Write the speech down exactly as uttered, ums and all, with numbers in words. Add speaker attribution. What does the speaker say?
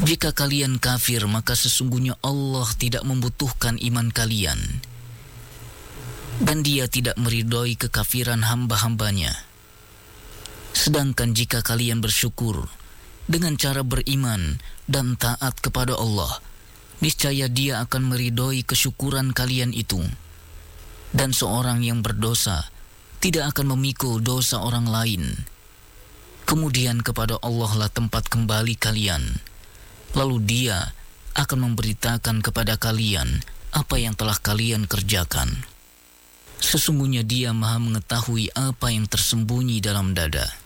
Speaker 1: Jika kalian kafir, maka sesungguhnya Allah tidak membutuhkan iman kalian, dan Dia tidak meridhoi kekafiran hamba-hambanya. Sedangkan jika kalian bersyukur dengan cara beriman dan taat kepada Allah, niscaya Dia akan meridhoi kesyukuran kalian itu. Dan seorang yang berdosa tidak akan memikul dosa orang lain. Kemudian kepada Allah lah tempat kembali kalian. Lalu Dia akan memberitakan kepada kalian apa yang telah kalian kerjakan. Sesungguhnya Dia Maha mengetahui apa yang tersembunyi dalam dada.